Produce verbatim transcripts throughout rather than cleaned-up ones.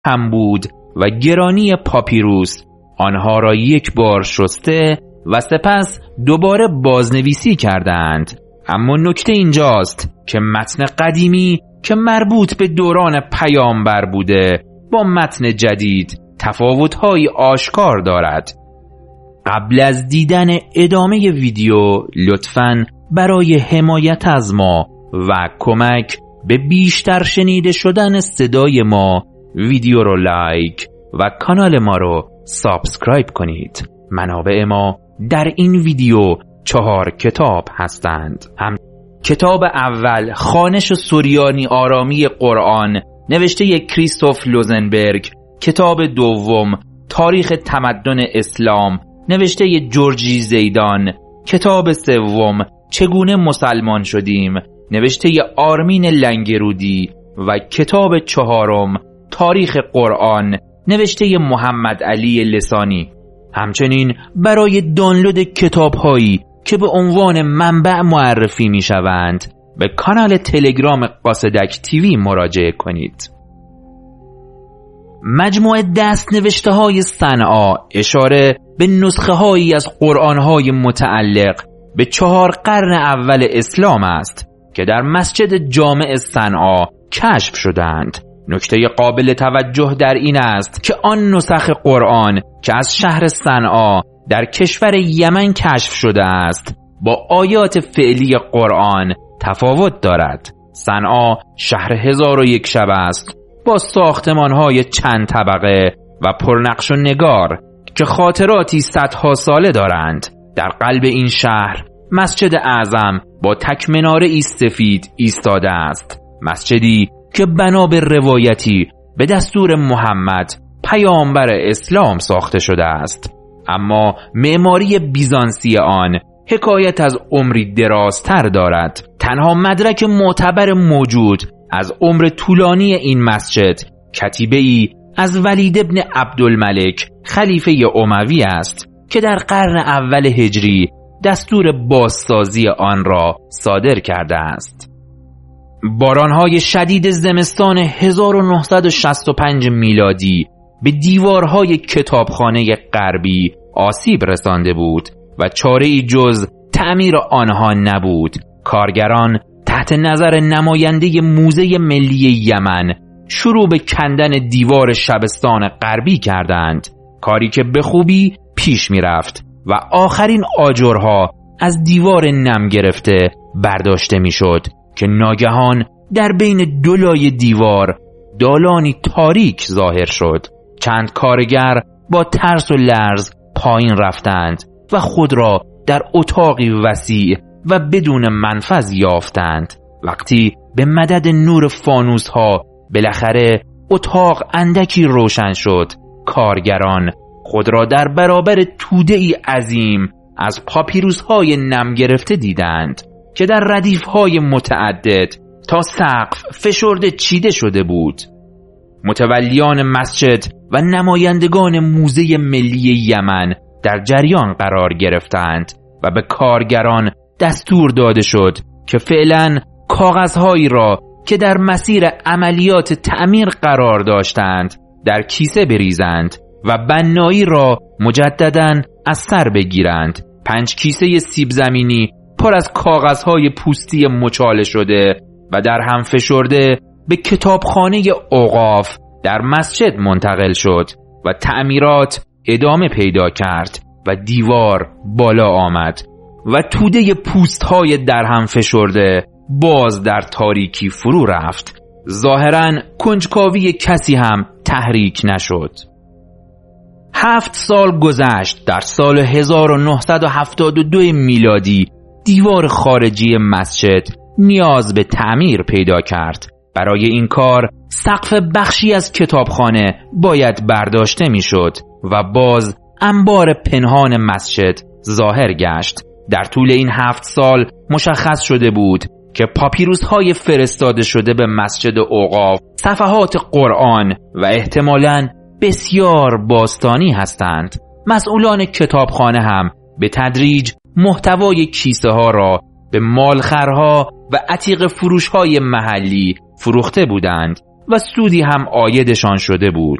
هم بود و گرانی پاپیروس آنها را یک بار شسته و سپس دوباره بازنویسی کردند. اما نکته اینجاست که متن قدیمی که مربوط به دوران پیامبر بوده با متن جدید تفاوت‌های آشکار دارد. قبل از دیدن ادامه ویدیو لطفاً برای حمایت از ما و کمک به بیشتر شنیده شدن صدای ما ویدیو رو لایک و کانال ما رو سابسکرایب کنید. منابع ما در این ویدیو چهار کتاب هستند. هم کتاب اول خوانش سوریانی آرامی قرآن نوشته کریستوف لوزنبرگ، کتاب دوم تاریخ تمدن اسلام نوشته جورجی زیدان، کتاب سوم چگونه مسلمان شدیم نوشته آرمین لنگرودی و کتاب چهارم تاریخ قرآن نوشته محمد علی لسانی. همچنین برای دانلود کتاب هایی که به عنوان منبع معرفی می شوند به کانال تلگرام قاصدک تیوی مراجعه کنید. مجموعه دست نوشته های صنعا اشاره به نسخه هایی از قرآن های متعلق به چهار قرن اول اسلام است که در مسجد جامع صنعا کشف شدند. نکته قابل توجه در این است که آن نسخ قرآن که از شهر صنعا در کشور یمن کشف شده است با آیات فعلی قرآن تفاوت دارد. صنعا شهر هزار و یک شب است با ساختمان‌های چند طبقه و پرنقش و نگار که خاطراتی صدها ساله دارند. در قلب این شهر مسجد اعظم با تک مناره سفید ایستاده است، مسجدی که بنا به روایتی به دستور محمد پیامبر اسلام ساخته شده است. اما معماری بیزانسی آن حکایت از عمری درازتر دارد. تنها مدرک معتبر موجود از عمر طولانی این مسجد کتیبه‌ای از ولید ابن عبدالملک خلیفه اموی است که در قرن اول هجری دستور بازسازی آن را صادر کرده است. بارانهای شدید زمستان هزار و نهصد و شصت و پنج میلادی به دیوارهای کتابخانه غربی آسیب رسانده بود و چاره‌ای جز تعمیر آنها نبود. کارگران تحت نظر نماینده موزه ملی یمن شروع به کندن دیوار شبستان غربی کردند، کاری که به خوبی پیش می رفت و آخرین آجرها از دیوار نم گرفته برداشته می شد که ناگهان در بین دو لایه دیوار دالانی تاریک ظاهر شد. چند کارگر با ترس و لرز پایین رفتند و خود را در اتاقی وسیع و بدون منفذ یافتند. وقتی به مدد نور فانوس ها بالاخره اتاق اندکی روشن شد، کارگران خود را در برابر توده ای عظیم از پاپیروس های نم گرفته دیدند که در ردیف های متعدد تا سقف فشرده چیده شده بود. متولیان مسجد و نمایندگان موزه ملی یمن در جریان قرار گرفتند و به کارگران دستور داده شد که فعلاً کاغذهایی را که در مسیر عملیات تعمیر قرار داشتند در کیسه بریزند و بنایی را مجدداً از سر بگیرند. پنج کیسه سیب زمینی پر از کاغذهای پوستی مچاله شده و در هم فشرده به کتابخانه اوقاف در مسجد منتقل شد و تعمیرات ادامه پیدا کرد و دیوار بالا آمد و توده پوستهای در هم فشرده باز در تاریکی فرو رفت. ظاهراً کنجکاوی کسی هم تحریک نشد. هفت سال گذشت. در سال هزار و نهصد و هفتاد و دو میلادی دیوار خارجی مسجد نیاز به تعمیر پیدا کرد. برای این کار سقف بخشی از کتابخانه باید برداشته میشد و باز انبار پنهان مسجد ظاهر گشت. در طول این هفت سال مشخص شده بود که پاپیروس های فرستاده شده به مسجد اوقاف صفحات قرآن و احتمالاً بسیار باستانی هستند. مسئولان کتابخانه هم به تدریج محتوای کیسه ها را به مالخرها و عتیق فروش های محلی فروخته بودند و سودی هم عایدشان شده بود.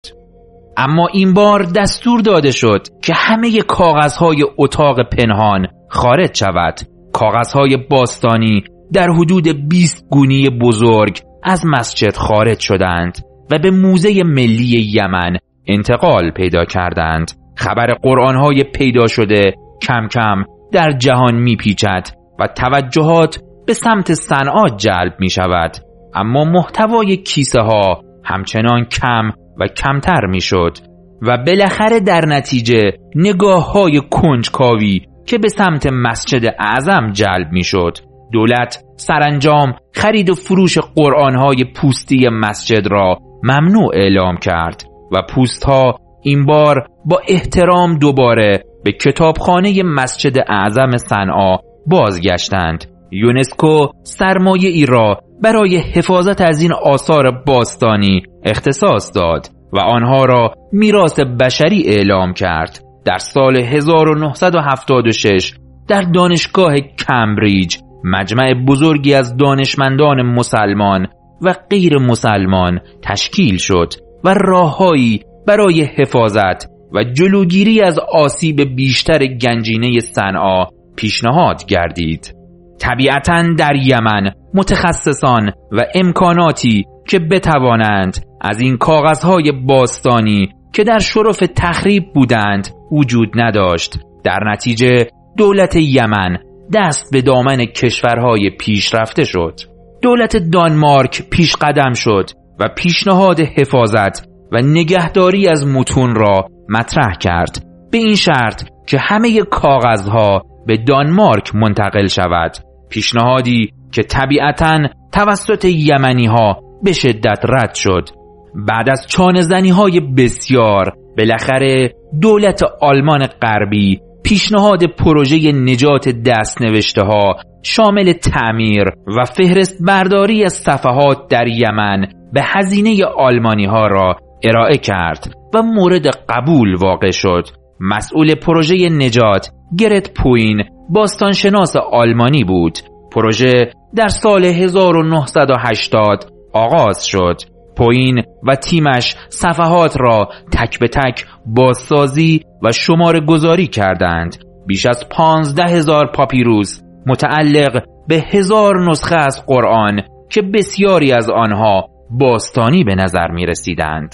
اما این بار دستور داده شد که همه کاغذهای اتاق پنهان خارج شود. کاغذهای باستانی در حدود بیست گونی بزرگ از مسجد خارج شدند و به موزه ملی یمن انتقال پیدا کردند. خبر قرآن‌های پیدا شده کم کم در جهان میپیچد و توجهات به سمت صنعا جلب می شود، اما محتوای کیسه ها همچنان کم و کمتر می شد و بالاخره در نتیجه نگاه های کنجکاوی که به سمت مسجد اعظم جلب می شد. دولت سرانجام خرید و فروش قرآن های پوستی مسجد را ممنوع اعلام کرد و پوست ها این بار با احترام دوباره به کتابخانه مسجد اعظم صنعا بازگشتند. یونسکو سرمایه ای را برای حفاظت از این آثار باستانی اختصاص داد و آنها را میراث بشری اعلام کرد. در سال هزار و نهصد و هفتاد و شش در دانشگاه کمبریج مجمع بزرگی از دانشمندان مسلمان و غیر مسلمان تشکیل شد و راههایی برای حفاظت و جلوگیری از آسیب بیشتر گنجینه صنعا پیشنهاد گردید. طبیعتاً در یمن متخصصان و امکاناتی که بتوانند از این کاغذهای باستانی که در شرف تخریب بودند وجود نداشت. در نتیجه دولت یمن دست به دامن کشورهای پیشرفته شد. دولت دانمارک پیش قدم شد و پیشنهاد حفاظت و نگهداری از متون را مطرح کرد، به این شرط که همه کاغذها به دانمارک منتقل شود. پیشنهادی که طبیعتاً توسط یمنی ها به شدت رد شد. بعد از چانه زنی های بسیار بالاخره دولت آلمان غربی پیشنهاد پروژه نجات دستنوشته ها شامل تعمیر و فهرست برداری از صفحات در یمن به هزینه آلمانی ها را ارائه کرد و مورد قبول واقع شد. مسئول پروژه نجات گرت پوین باستانشناس آلمانی بود. پروژه در سال هزار و نهصد و هشتاد آغاز شد. پوین و تیمش صفحات را تک به تک بازسازی و شماره گذاری کردند. بیش از پانزده هزار پاپیروس متعلق به هزار نسخه از قرآن که بسیاری از آنها باستانی به نظر می رسیدند.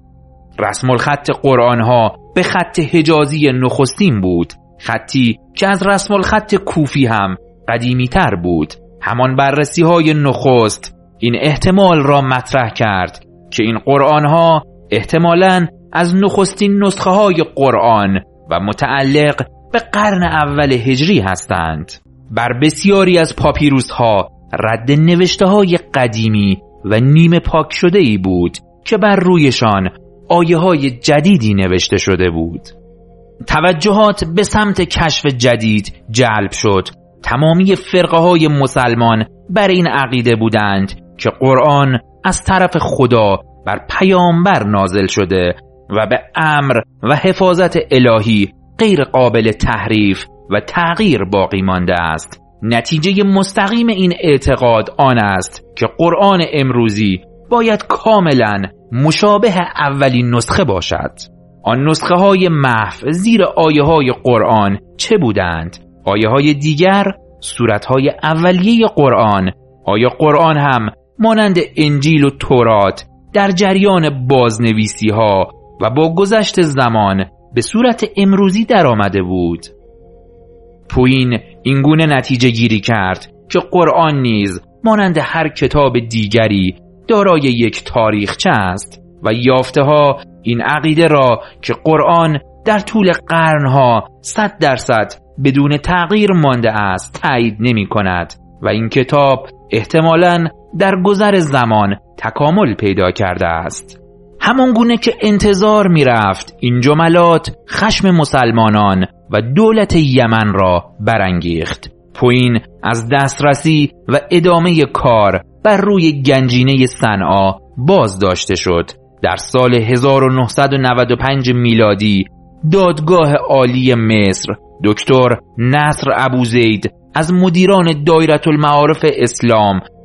رسم الخط قرآن ها به خط حجازی نخستین بود، خطی که از رسم الخط کوفی هم قدیمی تر بود. همان بررسی های نخست این احتمال را مطرح کرد که این قرآن ها احتمالاً از نخستین نسخه های قرآن و متعلق به قرن اول هجری هستند. بر بسیاری از پاپیروس ها رد نوشته های قدیمی و نیمه پاک شده ای بود که بر رویشان آیه های جدیدی نوشته شده بود. توجهات به سمت کشف جدید جلب شد. تمامی فرقه های مسلمان بر این عقیده بودند که قرآن از طرف خدا بر پیامبر نازل شده و به امر و حفاظت الهی غیر قابل تحریف و تغییر باقی مانده است. نتیجه مستقیم این اعتقاد آن است که قرآن امروزی باید کاملا مشابه اولین نسخه باشد. آن نسخه های محو زیر آیه های قرآن چه بودند؟ آیه های دیگر سورت های اولیه قرآن. آیا قرآن هم مانند انجیل و تورات در جریان بازنویسی ها و با گذشت زمان به صورت امروزی در آمده بود؟ پوین اینگونه نتیجه گیری کرد که قرآن نیز مانند هر کتاب دیگری دارای یک تاریخچه است و یافته ها این عقیده را که قرآن در طول قرنها صد درصد بدون تغییر مانده است تایید نمی کند و این کتاب احتمالاً در گذر زمان تکامل پیدا کرده است. همان گونه که انتظار می رفت این جملات خشم مسلمانان و دولت یمن را برانگیخت. پوین از دسترسی و ادامه کار بر روی گنجینه صنعا باز داشته شد. در سال هزار و نهصد و نود و پنج میلادی دادگاه عالی مصر دکتر نصر ابوزید از مدیران دایره المعارف اسلام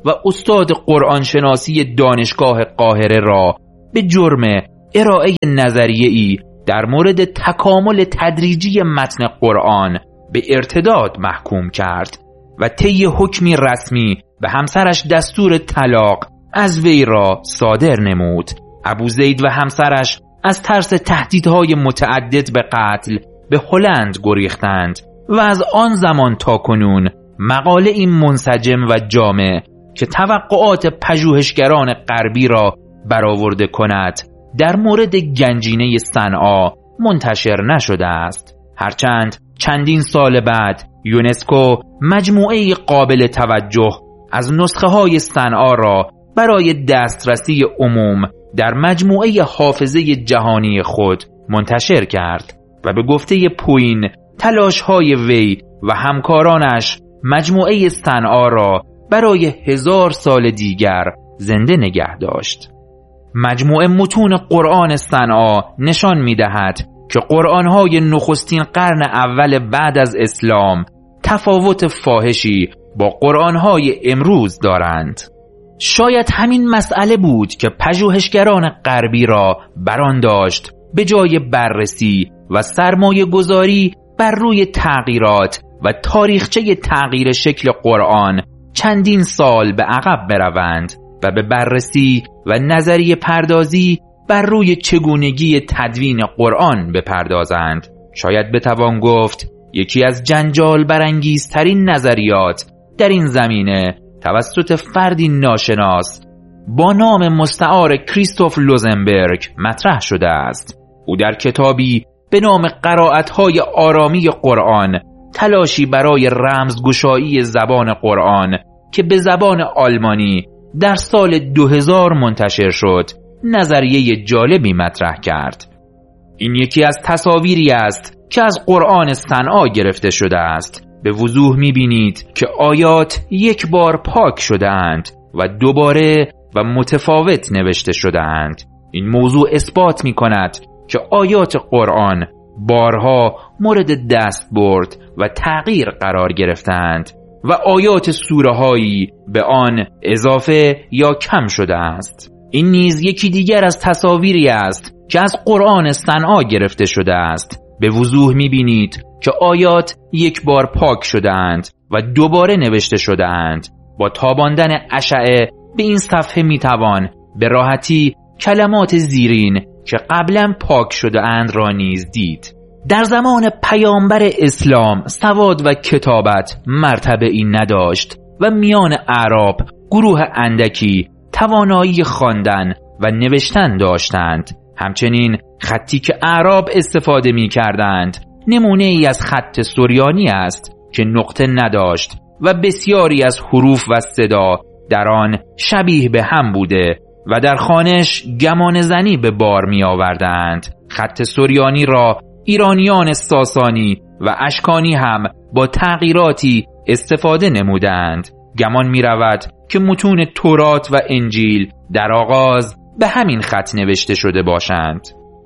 و استاد قرآن شناسی دانشگاه قاهره را به جرم ارائه نظریه‌ای در مورد تکامل تدریجی متن قرآن به ارتداد محکوم کرد و طی حکمی رسمی به همسرش دستور طلاق از وی را صادر نمود. ابوزید و همسرش از ترس تهدیدهای متعدد به قتل به هلند گریختند و از آن زمان تا کنون مقاله این منسجم و جامع که توقعات پژوهشگران غربی را برآورده کند در مورد گنجینه صنعا منتشر نشده است. هرچند چندین سال بعد یونسکو مجموعه قابل توجه از نسخه های صنعا را برای دسترسی عموم در مجموعه حافظه جهانی خود منتشر کرد و به گفته پوین تلاش های وی و همکارانش مجموعه صنعا را برای هزار سال دیگر زنده نگه داشت. مجموعه متون قرآن صنعا نشان می دهد که قرآن‌های نخستین قرن اول بعد از اسلام تفاوت فاحشی با قرآن‌های امروز دارند. شاید همین مسئله بود که پژوهشگران غربی را بران داشت به جای بررسی و سرمایه گذاری بر روی تغییرات و تاریخچه تغییر شکل قرآن چندین سال به عقب بروند و به بررسی و نظریه پردازی بر روی چگونگی تدوین قرآن بپردازند. شاید بتوان گفت یکی از جنجال برانگیزترین نظریات در این زمینه توسط فردی ناشناس با نام مستعار کریستوف لوزنبرگ مطرح شده است. او در کتابی به نام قرائت‌های آرامی قرآن، تلاشی برای رمزگشایی زبان قرآن که به زبان آلمانی در سال دو هزار منتشر شد، نظریه جالبی مطرح کرد. این یکی از تصاویری است که از قرآن صنعا گرفته شده است. به وضوح می‌بینید که آیات یک بار پاک شده اند و دوباره و متفاوت نوشته شده اند. این موضوع اثبات می‌کند که آیات قرآن بارها مورد دستبرد و تغییر قرار گرفتند و آیات سوره‌هایی به آن اضافه یا کم شده است. این نیز یکی دیگر از تصاویری است که از قرآن صنعا گرفته شده است. به وضوح می‌بینید که آیات یک بار پاک شده اند و دوباره نوشته شده اند. با تاباندن اشعه به این صفحه میتوان به راحتی کلمات زیرین که قبلا پاک شده اند را نیز دید. در زمان پیامبر اسلام سواد و کتابت مرتبه این نداشت و میان اعراب گروه اندکی توانایی خواندن و نوشتن داشتند. همچنین خطی که اعراب استفاده می کردند نمونه ای از خط سریانی است که نقطه نداشت و بسیاری از حروف و صدا در آن شبیه به هم بوده و در خوانش گمان زنی به بار می آوردند. خط سریانی را ایرانیان ساسانی و اشکانی هم با تغییراتی استفاده نمودند. گمان می رود که متون تورات و انجیل در آغاز به همین خط نوشته شده باشند.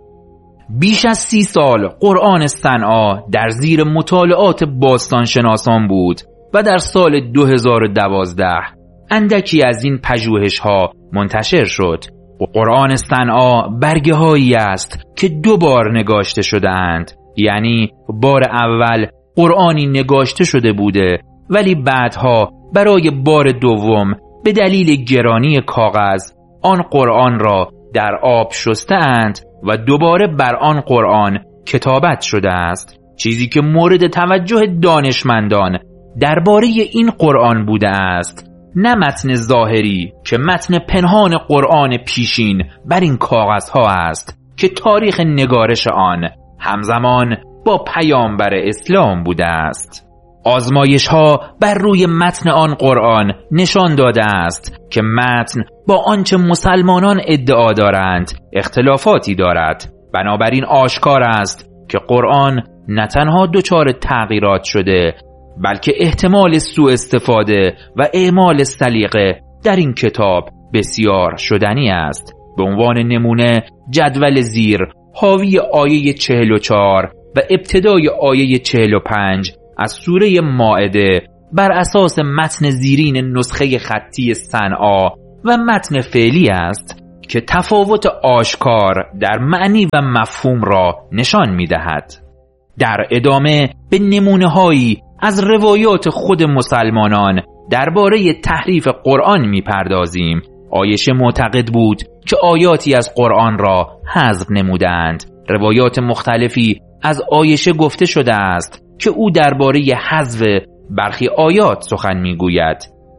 بیش از سی سال قرآن صنعا در زیر مطالعات باستانشناسان بود و در سال دو هزار و دوازده اندکی از این پژوهش‌ها منتشر شد. قرآن صنعا برگه هایی است که دو بار نگاشته شده اند، یعنی بار اول قرآنی نگاشته شده بوده ولی بعدها برای بار دوم به دلیل گرانی کاغذ آن قرآن را در آب شسته اند و دوباره بر آن قرآن کتابت شده است. چیزی که مورد توجه دانشمندان درباره این قرآن بوده است نه متن ظاهری که متن پنهان قرآن پیشین بر این کاغذها است که تاریخ نگارش آن همزمان با پیامبر اسلام بوده است. آزمایش ها بر روی متن آن قرآن نشان داده است که متن با آنچه مسلمانان ادعا دارند اختلافاتی دارد. بنابراین آشکار است که قرآن نه تنها دچار تغییرات شده بلکه احتمال سوء استفاده و اعمال سلیقه در این کتاب بسیار شدنی است. به عنوان نمونه جدول زیر حاوی آیه چهل و چهار و ابتدای آیه چهل و پنج از سوره مائده بر اساس متن زیرین نسخه خطی صنعا و متن فعلی است که تفاوت آشکار در معنی و مفهوم را نشان می‌دهد. در ادامه به نمونه‌هایی از روایات خود مسلمانان درباره تحریف قرآن می‌پردازیم. عایشه معتقد بود که آیاتی از قرآن را حذف نمودند. روایات مختلفی از عایشه گفته شده است که او درباره حذف برخی آیات سخن می‌گوید.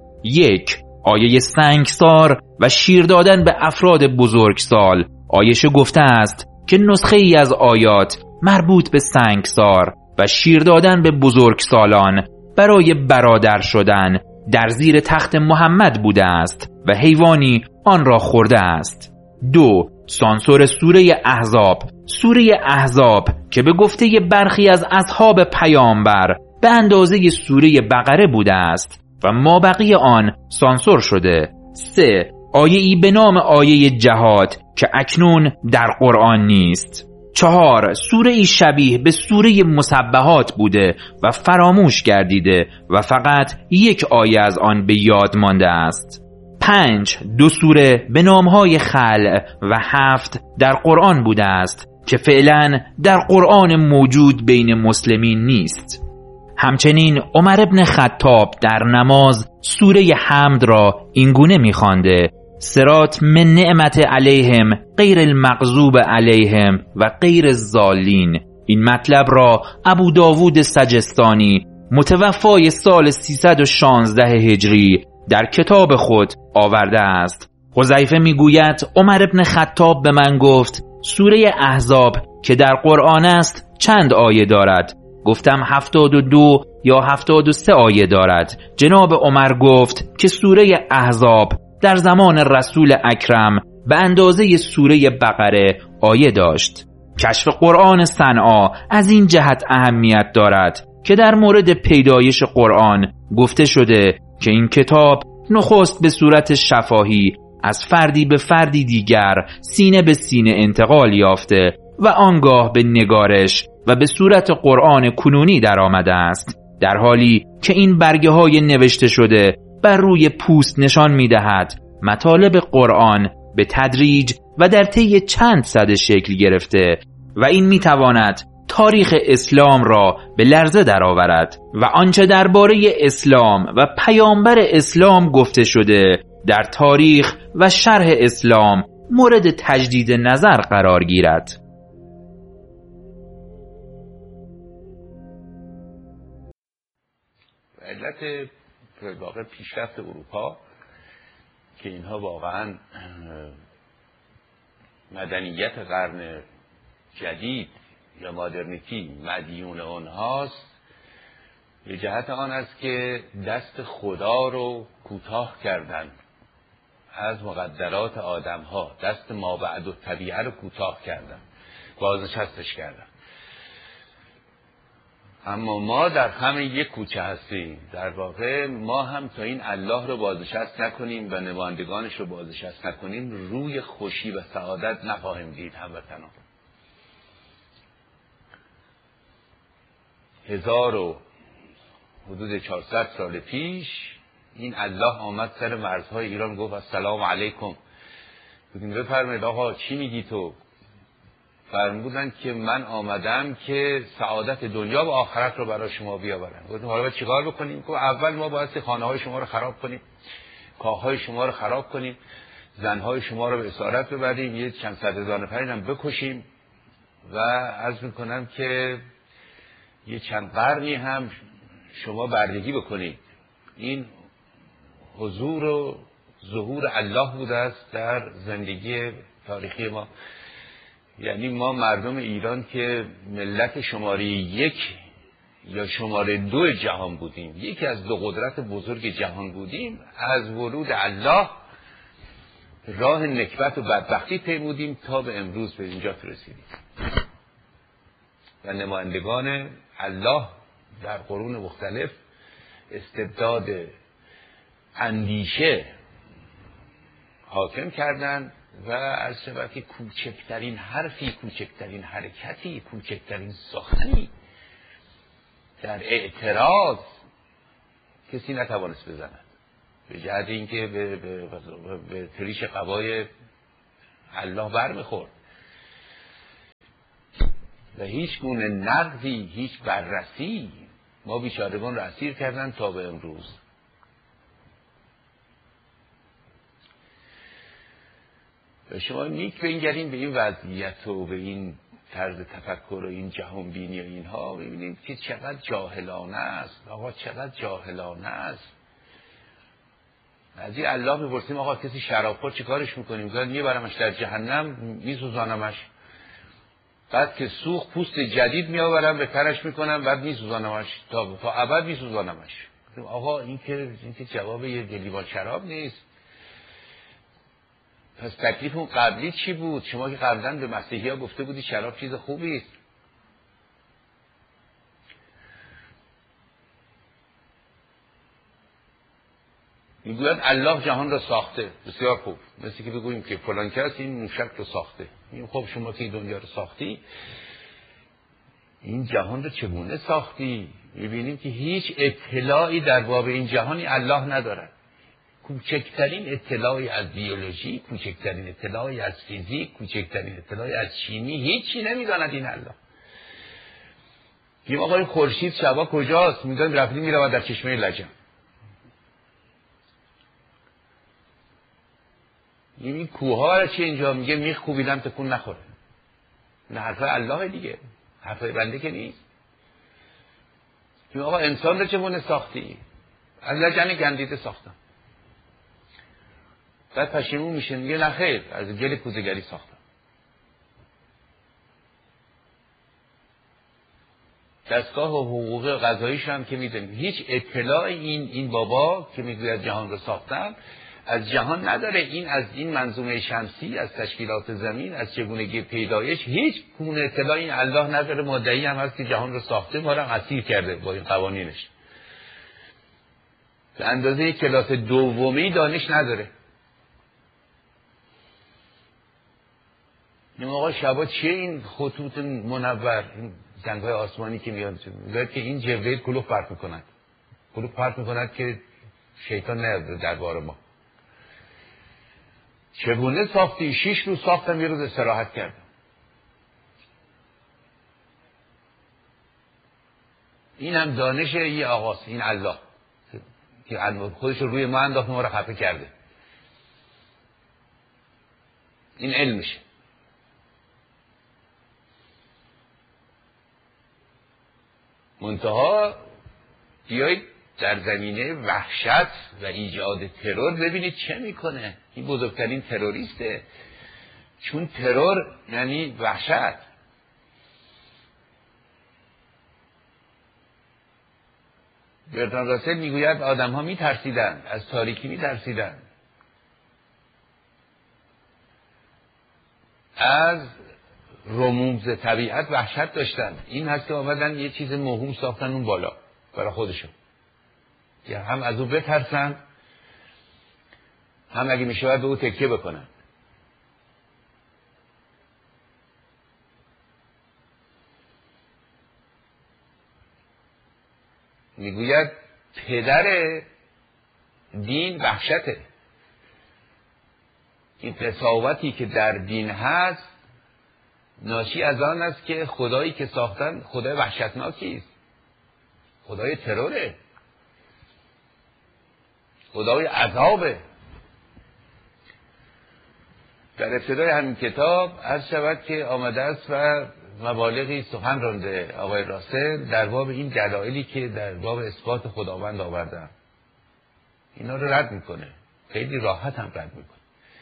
یک، آیه سنگسار و شیر دادن به افراد بزرگسال. عایشه گفته است که نسخه ای از آیات مربوط به سنگسار و شیر دادن به بزرگسالان برای برادر شدن در زیر تخت محمد بوده است و حیوانی آن را خورده است. دو، سانسور سوره احزاب. سوره احزاب که به گفته برخی از اصحاب پیامبر به اندازه سوره بقره بوده است و مابقی آن سانسور شده. سه، آیه ای به نام آیه جهاد که اکنون در قرآن نیست. چهار، سوره ای شبیه به سوره مسبحات بوده و فراموش گردیده و فقط یک آیه از آن به یاد مانده است. پنج، دو سوره به نامهای خلع و هفت در قرآن بوده است که فعلا در قرآن موجود بین مسلمین نیست. همچنین عمر ابن خطاب در نماز سوره حمد را اینگونه می‌خوانده: صراط من نعمت علیهم غیر المغضوب علیهم و غیر الضالین. این مطلب را ابو داوود سجستانی متوفای سال سیصد و شانزده هجری در کتاب خود آورده است. حذیفه میگوید عمر ابن خطاب به من گفت سوره احزاب که در قرآن است چند آیه دارد؟ گفتم هفتاد و دو یا هفتاد و سه آیه دارد. جناب عمر گفت که سوره احزاب در زمان رسول اکرم به اندازه سوره بقره آیه داشت. کشف قرآن صنعا از این جهت اهمیت دارد که در مورد پیدایش قرآن گفته شده که این کتاب نخست به صورت شفاهی از فردی به فردی دیگر سینه به سینه انتقال یافته و آنگاه به نگارش و به صورت قرآن کنونی در آمده است، در حالی که این برگه های نوشته شده بر روی پوست نشان می دهد مطالب قرآن به تدریج و در طی چند صد شکل گرفته و این می تواند تاریخ اسلام را به لرزه درآورد و آنچه درباره اسلام و پیامبر اسلام گفته شده در تاریخ و شرح اسلام مورد تجدید نظر قرار گیرد. علت واقع پیشرفت اروپا که اینها واقعا مدنیت قرن جدید یا مدرنیتی مدیون آنهاست، به جهت آن است که دست خدا رو کوتاه کردن از مقدرات آدم ها، دست مابعد و طبیعه رو کوتاه کردن، بازنشستش کردن. اما ما در همین یک کوچه هستیم. در واقع ما هم تا این الله رو بازنشست نکنیم و نمایندگانش رو بازنشست نکنیم روی خوشی و سعادت نخواهیم دید هموطنان. هزار و حدود چهارصد سال پیش این الله آمد سر مرزهای ایران گفت السلام علیکم. بگیم بفرمایید آقا چی میگی تو؟ فرمودن که من آمدم که سعادت دنیا و آخرت رو برای شما بیاورم. گفتم حالا باید چیکار بکنیم؟ گفت اول ما باید خانه های شما رو خراب کنیم، کاخهای شما رو خراب کنیم، زنهای شما رو به اسارت ببریم، یه چند صد هزار نفری هم بکشیم و عرض میکنم که یه چند قرنی هم شما بردگی بکنید. این حضور و ظهور الله بوده است در زندگی تاریخی ما. یعنی ما مردم ایران که ملت شماره یک یا شماره دو جهان بودیم، یکی از دو قدرت بزرگ جهان بودیم، از ورود الله راه نکبت و بدبختی پیمودیم تا به امروز به اینجا رسیدیم. و نمایندگان الله در قرون مختلف استبداد اندیشه حاکم کردند و از شبکه کوچکترین حرفی، کوچکترین حرکتی، کوچکترین سخنی در اعتراض کسی نتوانست بزند، به جهت اینکه به, به, به, به تریش قبای الله برمیخورد و هیچ گونه نقدی، هیچ بررسی ما بیچارگان را اسیر کردن تا به امروز. و شما نیک بنگرین به این وضعیت و به این طرز تفکر و این جهان بینی و اینها، ببینید که چقدر جاهلانه است. آقا چقدر جاهلانه است. از این الله میپرسیم آقا کسی شرابخور چه کارش میکنیم؟ میگن میبرمش در جهنم میسوزانمش، بعد که سوخت پوست جدید میآورم به ترش میکنم، بعد میسوزانمش تا تا ابد میسوزانمش. آقا این که این که جواب یه لیوان شراب نیست. پس تکلیف اون قبلی چی بود؟ شما که قبلا به مسیحی ها گفته بودی شراب چیز خوبی است. میگوید الله جهان را ساخته. بسیار خوب. مثل که بگوییم که فلان کس این موشک رو ساخته. میگیم خب شما که این دنیا رو ساختی، این جهان رو چگونه ساختی؟ میبینیم که هیچ اطلاعی در باب این جهانی الله ندارد. کوچکترین اطلاعی از بیولوژی، کوچکترین اطلاعی از فیزیک، کوچکترین اطلاعی از شیمی، هیچی نمیداند این الله. میگیم آقا این خورشید شبا کجاست؟ میگن رفتی میرود در چشمه لجن. این کوها را چه اینجا میگه میخ کوبیدم تکون نخوره. نه حرف الله دیگه، حرف بنده که نیست. میگیم آقا انسان را چگونه ساختی؟ از لجن گندیده ساختم. بعد پشیمون میشه میگه نه خیر، از گل کوزه‌گری ساختم. دستگاه و حقوق قضاییش هم که میدونیم هیچ اطلاع این این بابا که میگوید جهان رو ساختم از جهان نداره. این از این منظومه شمسی، از تشکیلات زمین، از چگونگی پیدایش هیچ گونه اطلاع این الله نداره. مدعی هم هست که جهان رو ساخته، ما رو اسیر کرده با این قوانینش. به اندازه کلاس دومی دانش نداره. این آقا شبا چیه این خطوط منور، این زنگ‌های آسمانی که میاد؟ میگه که این جبرئیل کلوف پرت میکند، کلوف پرت میکند که شیطان نیاد دربار ما. چگونه ساختی؟ شیش روز ساختم، یه روز استراحت کردم. این هم دانش یه آقاست، این الله که خودش رو روی ما انداخت، ما رو خفه کرده. این علمشه. منتها بیایید در زمینه وحشت و ایجاد ترور ببینید چه میکنه. این بزرگترین تروریسته، چون ترور یعنی وحشت. برتراند راسل میگوید آدم ها میترسیدن، از تاریکی میترسیدن، از رموز طبیعت وحشت داشتن. این هست که آمدن یه چیز موهوم ساختن اون بالا برای خودشون، که هم از او بترسن، هم اگه میشه باید به او تکیه بکنن. میگوید پدر دین وحشته. این قساوتی که در دین هست ناشی از آن است که خدایی که ساختن خدای وحشتناکی است، خدای تروره، خدای عذابه. در ابتدای همین کتاب عرض شود که آمده است و مبالغی سخن رانده آقای راسل در باب این دلایلی که در باب اثبات خداوند آوردن. اینا رو رد میکنه، خیلی راحت هم رد میکنه.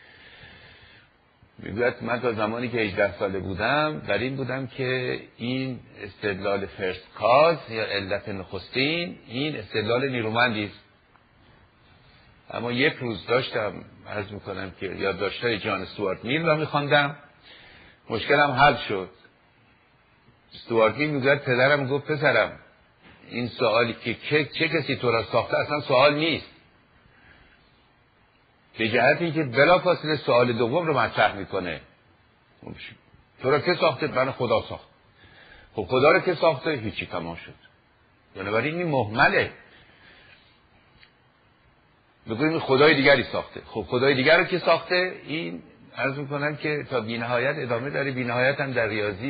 میگوید من تا زمانی که هجده ساله بودم در این بودم که این استدلال فرست کاز یا علت نخستین این استدلال نیرومندی است. اما یک روز داشتم عرض میکنم که یادداشت‌های جان استوارت میل رو میخواندم، مشکلم حل شد. استوارت میل میگوید پدرم گفت پسرم این سوالی که چه کسی تو را ساخته اصلا سوال نیست، به جهت اینکه بلافاصله سوال دوم رو مطرح میکنه. تو را که ساخته؟ من خدا ساخت. خب خدا را که ساخته؟ هیچی، تمام شد. بنابراین این مهمله. بگوییم خدای دیگری ساخته. خب خدای دیگر رو که ساخته، این عرض میکنم که تا بی‌نهایت ادامه داره، بی‌نهایت هم در ریاضی